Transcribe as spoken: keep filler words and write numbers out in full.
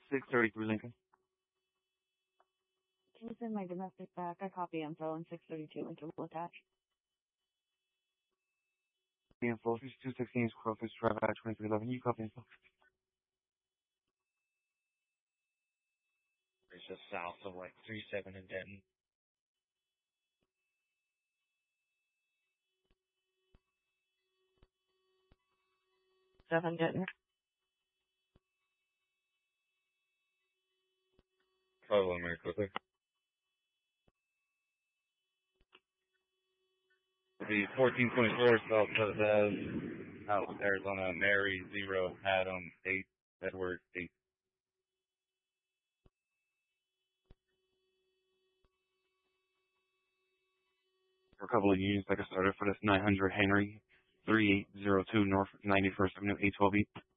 six thirty-three Lincoln. Can you send my domestic back? I copy info and six thirty-two Lincoln will attach. Info, two sixteen Crawfish Drive at twenty-three eleven. You copy info. It's just south of like three seven and Denton. Seven Denton. Follow them very quickly. The fourteen twenty-four South Texas, House, Arizona, Mary, zero, Adam, eight, Edward, eight. For a couple of units, like I started for this nine hundred Henry, three eight zero two North ninety-first Avenue, eight twelve E.